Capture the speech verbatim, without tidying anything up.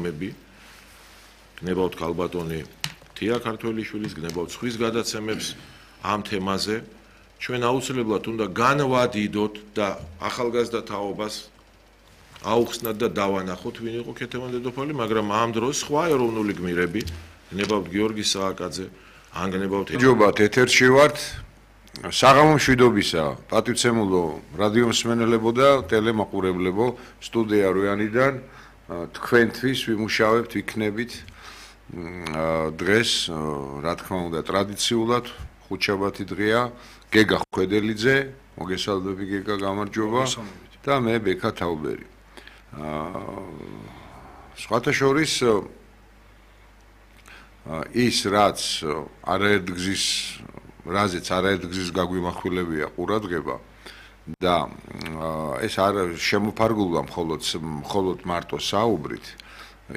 გეგმები, გნებავთ ქალბატონი თია ქართველიშვილის, გნებავთ სხვის გადაცემებს ამ თემაზე. ჩვენ აუცილებლად უნდა განვადიდოთ და ახალგაზრდა თაობას აუხსნათ და დავანახოთ ვინ იყო ქეთევან დედოფალი, მაგრამ ამ დროს სხვა ეროვნული გმირები, გნებავთ გიორგი სააკაძე, ან გნებავთ ჯობათ ეთერში ვართ. საღამო მშვიდობისა, პატივცემულო რადიო მსმენელებო და ტელემაყურებლებო, სტუდია როიანიდან თქვენთვის ვიმუშავებთ, ვიქნებით დღეს, რა თქმა უნდა, ტრადიციულად ხუთშაბათი დღეა, გეგა ხვედელიძე, მოგესალმები გეგა, გამარჯობა და მე ბექა თაუბერი. სხვათა შორის ის რაც არაერთგზის რაზეც არაერთგზის გაგვიმახვილებია ყურადღება და ეს არ შემოფარგლულა მხოლოდ მხოლოდ მარტო საუბრით,